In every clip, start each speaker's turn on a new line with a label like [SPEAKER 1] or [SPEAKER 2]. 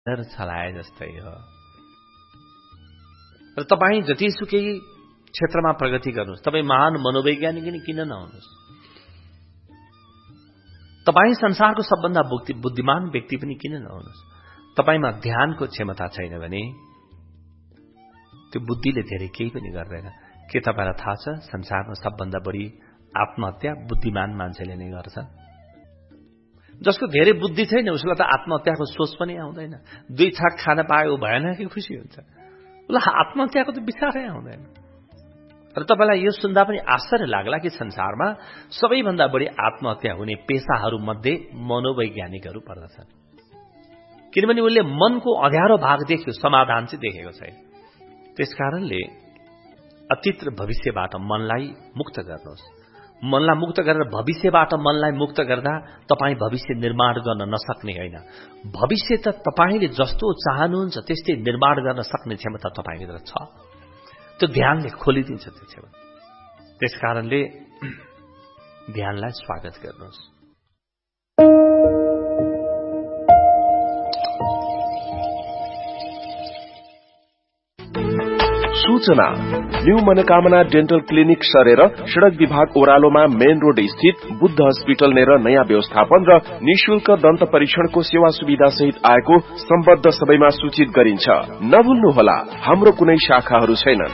[SPEAKER 1] छलाए जस्तै हो। र तपाईँ जतिसुकै क्षेत्रमा प्रगति गर्नुहोस्, तपाईँ महान मनोवैज्ञानिक किन नहुनुहोस्, तपाईँ संसारको सबभन्दा बुद्धिमान व्यक्ति पनि किन नहुनुहोस्, तपाईमा ध्यानको क्षमता छैन भने त्यो बुद्धिले धेरै केही पनि गर्दैन। के तपाईलाई थाहा छ संसारमा सबभन्दा बढी आत्महत्या बुद्धिमान मान्छेले नै गर्छ। जसको धेरै बुद्धि छैन उसलाई त आत्महत्याको सोच पनि आउँदैन। 2 छाक खान पायो भएन कि खुसी हुन्छ, उसलाई आत्महत्याको त विचारै आउँदैन। र तपाईलाई यो सुन्दा पनि आश्चर्य लाग्ला कि संसारमा सबैभन्दा बढी आत्महत्या हुने पेशाहरू मध्ये मनोवैज्ञानिकहरू पर्दछन्। किनभने उनले मनको अँध्यारो भाग देख्यो, समाधान चाहिँ देखेको छैन। त्यसकारणले अतीत र भविष्यबाट मनलाई मुक्त गर्नुहोस्। मनलाई मुक्त गरेर भविष्यबाट मनलाई मुक्त गर्दा तपाईँ भविष्य निर्माण गर्न नसक्ने होइन, भविष्य त तपाईले जस्तो चाहनुहुन्छ त्यस्तै निर्माण गर्न सक्ने क्षमता तपाईभित्र छ। त्यो ध्यानले खोलिदिन्छ त्यो क्षमता। त्यसकारणले ध्यानलाई स्वागत गर्नुहोस्।
[SPEAKER 2] सूचना न्यू मनोकामना डेन्टल क्लिनिक सरेर सड़क विभाग ओह्रालोमा मेन रोड स्थित बुद्ध हस्पिटल नेर नयाँ व्यवस्थापन र निशुल्क दन्त परीक्षणको सेवा सुविधा सहित आएको सम्बद्ध सबैमा सूचित गरिन्छ। नभुल्नुहोला, हाम्रो कुनै शाखाहरू छैनन्।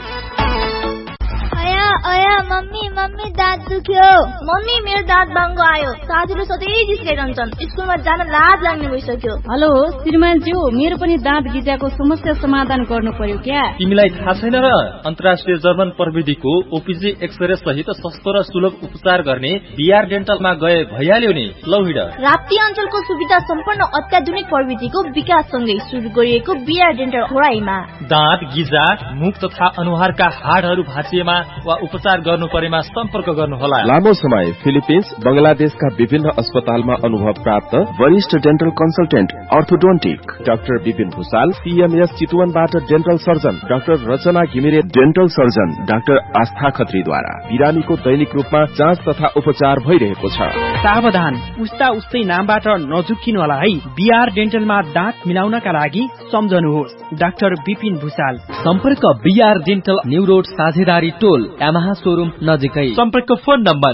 [SPEAKER 3] मम्मी दाँत दुख्यो। मम्मी मेरो दाँत बाङ्गो आयो। साथीहरु सधैँ जिस्काइरहन्छन्। स्कुलमा जान लाज लाग्ने भइसक्यो।
[SPEAKER 4] हेलो श्रीमानज्यू, मेरो पनि दाँत गिजाको समस्या समाधान गर्नु पर्यो क्या?
[SPEAKER 5] तिमीलाई थाहा छैन र अन्तर्राष्ट्रिय जर्मन प्रविधिको ओपीजी एक्सरे सहित सस्तो र सुलभ उपचार गर्ने बीआर डेन्टलमा गए भइहाल्यो नि। लौ हिँड।
[SPEAKER 3] राप्ती अञ्चलको सुविधा सम्पन्न अत्याधुनिक प्रविधिको विकाससँगै सुरु गरिएको बीआर डेन्टल खोराईमा
[SPEAKER 5] दाँत गिजा, मुख तथा अनुहारका हाडहरू भाँचिएमा वा उपचार गर्नु परेमा सम्पर्क गर्नुहोला।
[SPEAKER 2] लामो समय फिलिपिन्स, बंगलादेशका विभिन्न अस्पतालमा अनुभव प्राप्त वरिष्ठ dental consultant orthodontic doctor Vipin Bhusal, CMS चितवनबाट dental surgeon doctor रचना घिमिरे, डेन्टल सर्जन डाक्टर आस्था खत्रीद्वारा बिरामीको दैनिक रूपमा जाँच तथा उपचार भइरहेको छ।
[SPEAKER 6] सावधान, उस्ता उस्तै नामबाट नझुक्किनु होला है। बीआर डेन्टलमा दाँत मिलाउनका लागि सम्झनुहोस् डाक्टर विपिन भूषाल।
[SPEAKER 5] सम्पर्क बीआर डेन्टल न्यू रोड साझेदारी टोल यामाहा शोरूम नजिकै। सम्पर्क फोन नम्बर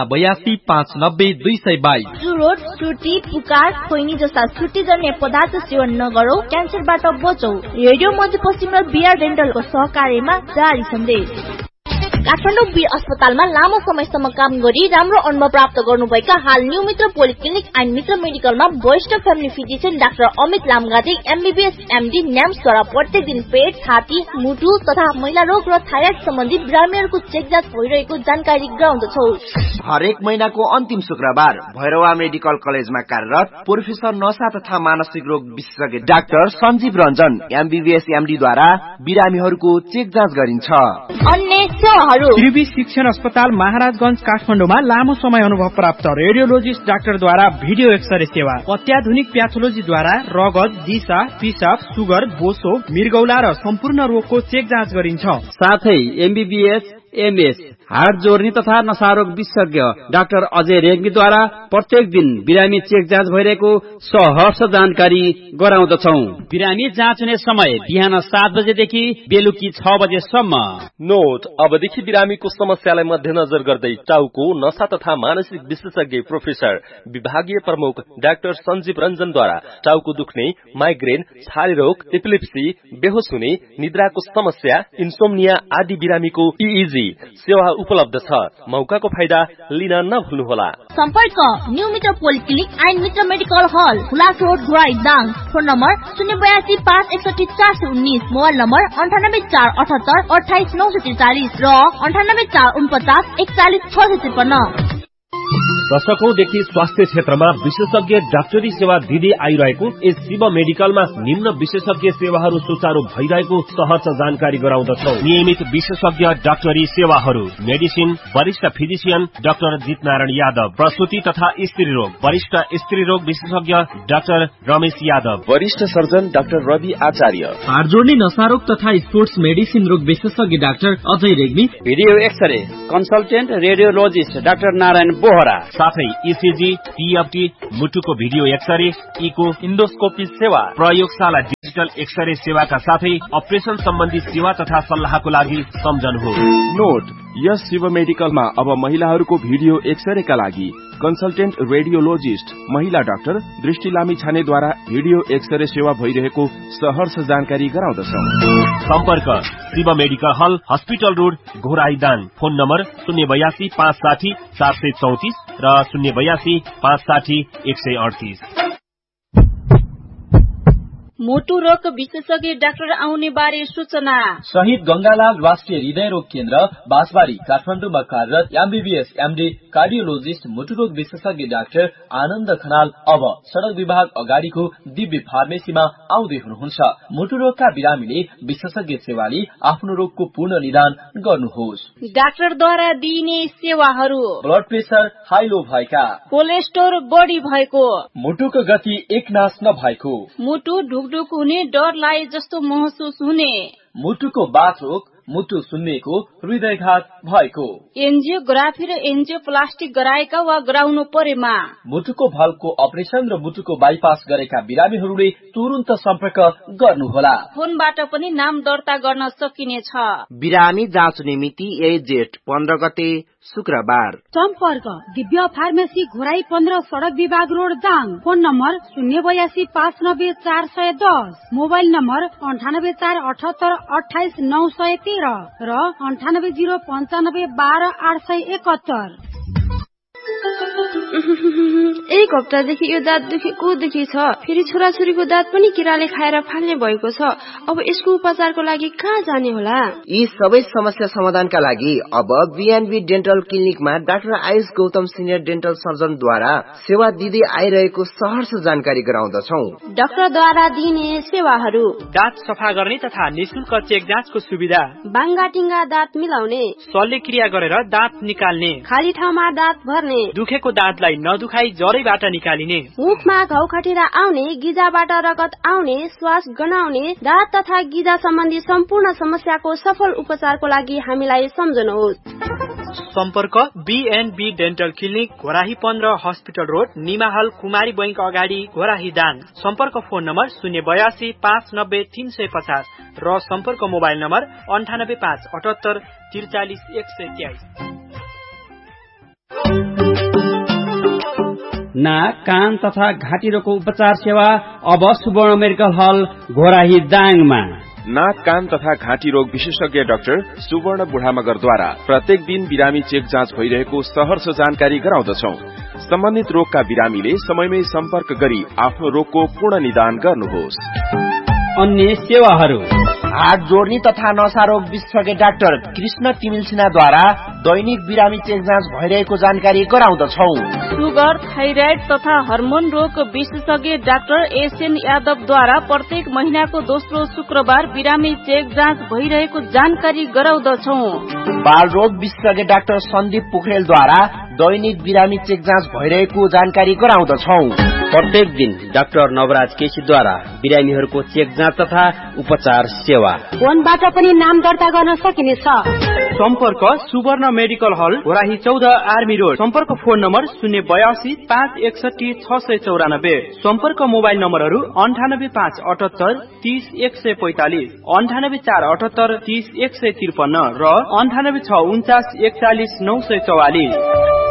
[SPEAKER 5] 082590222।
[SPEAKER 3] रोड सुर्ती, पुकार, खोइनी जस्ता छुट्टीजन्य पदार्थ सेवन नगरौ, क्यान्सरबाट बचौ। रेडियो मध्यपश्चिम र बीआर डेन्टलको सहकार्यमा जारी सन्देश। काठमाडौँ वीर अस्पतालमा लामो समयसम्म काम गरी राम्रो अनुभव प्राप्त गर्नुभएका हाल न्यू मित्र पोलिक्लिनिक एन्ड मित्र मेडिकलमा वरिष्ठ family physician doctor Amit लामगाती MBBS MD न्याम्सद्वारा प्रत्येक दिन पेट, छाती, मुटु तथा महिला रोग र थाइराइड सम्बन्धी बिरामीहरूको चेक जाँच भइरहेको जानकारी गराउँदछौ।
[SPEAKER 7] हरेक महिनाको अन्तिम शुक्रबार भैरवा मेडिकल कलेजमा कार्यरत प्रोफेसर नशा तथा मानसिक रोग विशेषज्ञ डाक्टर सञ्जीव रञ्जन एमबीबीएस एमडीद्वारा बिरामीहरूको चेक जाँच गरिन्छ।
[SPEAKER 3] अन्य सेवाहरू
[SPEAKER 6] त्रिवी शिक्षण अस्पताल महाराजगंज काठमाडौँमा लामो समय अनुभव प्राप्त रेडियोलोजिस्ट डाक्टरद्वारा भिडियो एक्सरे सेवा, अत्याधुनिक प्याथोलोजीद्वारा रगत, दिशा, पिसाब, सुगर, बोसो, मृगौला र सम्पूर्ण रोगको चेक जाँच गरिन्छ।
[SPEAKER 8] साथै एमबीबीएस एमएस हार्ट जोर्नी तथा नशारोग विशेषज्ञ डाक्टर अजय रेग्मीद्वारा प्रत्येक दिन बिरामी चेक जाँच भइरहेको सहर्ष जानकारी गराउँदछौ। बिरामी जाँच हुने समय बिहान 7 बजेदेखि बेलुकी 6 बजेसम्म।
[SPEAKER 2] नोट, अबदेखि बिरामीको समस्यालाई मध्यनजर गर्दै टाउको, नशा तथा मानसिक विशेषज्ञ प्रोफेसर विभागीय प्रमुख डाक्टर सञ्जीव रञ्जनद्वारा टाउको दुख्ने, माइग्रेन, छाती रोग, एपिलेप्सी, बेहोस हुने, निद्राको समस्या, इन्सोम्निया आदि बिरामीको ईईजी सेवा उपलब्ध छ। मौकाको फाइदा लिन नभुल्नुहोला।
[SPEAKER 3] सम्पर्क न्यू मित्र पोलिक्लिनिक एन्ड मित्र मेडिकल हल, Hulas road, Ghorahi Dang. Phone number 0825618 mobile number 9848782943 र 9844414653।
[SPEAKER 9] दशकौंदेखि स्वास्थ्य क्षेत्रमा विशेषज्ञ डाक्टरी सेवा दिँदै आइरहेको यस शिव मेडिकलमा निम्न विशेषज्ञ सेवाहरू सुचारू भइरहेको सहर्ष जानकारी गराउँदछौ। नियमित विशेषज्ञ डाक्टरी सेवाहरू: मेडिसिन, वरिष्ठ फिजिशियन डाक्टर जितनारायण यादव, प्रसूति तथा स्त्री रोग वरिष्ठ स्त्री रोग विशेषज्ञ डाक्टर रमेश यादव,
[SPEAKER 2] वरिष्ठ सर्जन डाक्टर रवि आचार्य,
[SPEAKER 5] हाड जोड्ने, नशारोग तथा स्पोर्ट्स मेडिसिन रोग विशेषज्ञ doctor Ajay Regmi,
[SPEAKER 8] video x-ray consultant radiologist doctor Narayan Bohra,
[SPEAKER 9] साथै ECG, TFT, मुटुको भिडियो एक्सरे, इको,
[SPEAKER 5] इन्डोस्कोपी सेवा,
[SPEAKER 9] प्रयोगशाला डिजिटल एक्सरे सेवाका साथै अपरेसन सम्बन्धी सेवा तथा सल्लाहको लागि सम्झनुहोस्।
[SPEAKER 10] नोट, यस शिव मेडिकलमा अब महिलाहरूको भिडियो एक्सरेका लागि कन्सल्टेन्ट रेडियोलोजिस्ट, महिला डाक्टर दृष्टि लामिछानेद्वारा भिडियो एक्सरे सेवा भइरहेको सहर्ष जानकारी गराउँदछौ।
[SPEAKER 9] सम्पर्क शिव मेडिकल हल, हस्पिटल रोड, घोराईदाङ। फोन नम्बर 082 560 434 र 082 560 138।
[SPEAKER 4] मोटु रोग विशेषज्ञ डाक्टर आउने बारे सूचना।
[SPEAKER 5] शहीद गंगालाल राष्ट्रिय हृदय रोग केन्द्र बाँसबारी काठमाडौँमा कार्यरत MBBS MD कार्डियोलोजिस्ट मुटु रोग विशेषज्ञ डाक्टर आनन्द खनाल अब सड़क विभाग अगाडिको दिव्य फार्मेसीमा आउँदै हुनुहुन्छ। मुटु रोगका बिरामीले विशेषज्ञ सेवाले आफ्नो रोगको पूर्ण निदान गर्नुहोस्।
[SPEAKER 4] डाक्टरद्वारा दिइने सेवाहरू:
[SPEAKER 5] ब्लड प्रेसर हाई लो भएका,
[SPEAKER 4] कोलेस्ट्रोल बढी भएको,
[SPEAKER 5] मुटुको गति एकनास नभएको,
[SPEAKER 4] मुटु ढुकढुक हुने, डर लागे जस्तो महसुस हुने,
[SPEAKER 5] मुटुको बाथ रोग, मुटु सुन्निएको, हृदयघात भएको,
[SPEAKER 4] एन्जियोग्राफी र एन्जियोप्लास्टिक गराएका वा गराउनु परेमा,
[SPEAKER 5] मुटुको भल्को अपरेसन र मुटुको बाइपास गरेका बिरामीहरूले तुरुन्त सम्पर्क गर्नुहोला।
[SPEAKER 4] फोनबाट पनि नाम दर्ता गर्न सकिनेछ।
[SPEAKER 7] बिरामी जाँच्ने मिति 8 जेठ 15 गते शुक्रबार।
[SPEAKER 11] सम्पर्क दिव्य फार्मेसी घोराई 15 सड़क विभाग road Dang. Phone number 082 590 410, mobile number 98 478 28 913 र 98 095 12 871।
[SPEAKER 12] एक हप्तादेखि यो दाँत दुखेको दुखी छ। फेरि छोराछोरीको दाँत पनि किराले खाएर फाल्ने भएको छ। अब यसको उपचारको लागि कहाँ जाने होला?
[SPEAKER 7] यी सबै समस्या समाधानका लागि अब BNB dental क्लिनिकमा doctor Ayush Gautam senior dental सर्जनद्वारा सेवा दिँदै आइरहेको सहर्ष जानकारी गराउँदछौ।
[SPEAKER 12] डाक्टरद्वारा दिइने सेवाहरू:
[SPEAKER 6] दाँत सफा गर्ने तथा निशुल्क चेक जाँचको सुविधा,
[SPEAKER 12] बाङ्गाटिङ्गा दाँत मिलाउने,
[SPEAKER 6] शल्यक्रिया गरेर दाँत निकाल्ने,
[SPEAKER 12] खाली ठाउँमा दाँत भर्ने,
[SPEAKER 6] दुखेको दाँतलाई नदुखाई जरैबाट निकालिने,
[SPEAKER 12] मुखमा घाउ खटिरा आउने, गिजाबाट रगत आउने, श्वास गनाउने, दाँत तथा गिजा सम्बन्धी सम्पूर्ण समस्याको सफल उपचारको लागि हामीलाई सम्झनुहोस्।
[SPEAKER 6] सम्पर्क BNB dental clinic Ghorahi 15 hospital road, निमाहल कुमारी बैंक अगाडि, घोराही दाङ। सम्पर्क फोन नम्बर 082 590 350 र सम्पर्क मोबाइल नम्बर 98 578 43 123।
[SPEAKER 8] नाक, कान तथा घाँटी रोगको उपचार सेवा अब सुवर्ण मेडिकल हल घोराही दाङमा।
[SPEAKER 10] नाक, कान तथा घाँटी रोग विशेषज्ञ डाक्टर सुवर्ण बुढामगरद्वारा प्रत्येक दिन बिरामी चेक जाँच भइरहेको सहर्ष जानकारी गराउँदछौ। सम्बन्धित रोगका बिरामीले समयमै सम्पर्क गरी आफ्नो रोगको पूर्ण निदान गर्नुहोस्।
[SPEAKER 8] अन्य सेवाहरू:
[SPEAKER 7] हात जोड्ने तथा नसा रोग विशेषज्ञ डाक्टर कृष्ण तिमिल सिन्हाद्वारा दैनिक बिरामी चेक जाँच भइरहेको जानकारी गराउँदछौ।
[SPEAKER 4] सुगर, थाइराइड तथा हर्मोन रोग विशेषज्ञ डाक्टर SN यादवद्वारा प्रत्येक महिनाको दोस्रो शुक्रबार बिरामी चेक जाँच भइरहेको जानकारी गराउँदछौ।
[SPEAKER 7] बाल रोग विशेषज्ञ डाक्टर सन्दीप पोखरेलद्वारा दैनिक बिरामी चेक जाँच भइरहेको जानकारी गराउँदछौ।
[SPEAKER 8] प्रत्येक दिन डाक्टर नवराज केसीद्वारा बिरामीहरूको चेक जाँच तथा उपचार सेवा।
[SPEAKER 11] फोनबाट पनि नाम दर्ता गर्न सकिनेछ।
[SPEAKER 6] सम्पर्क सुवर्ण मेडिकल हल घोराही 14 आर्मी रोड। सम्पर्क फोन नम्बर 082 561 694। सम्पर्क मोबाइल नम्बरहरू 98 578 30 145, 98 478 30 153 र 98 649 41 944।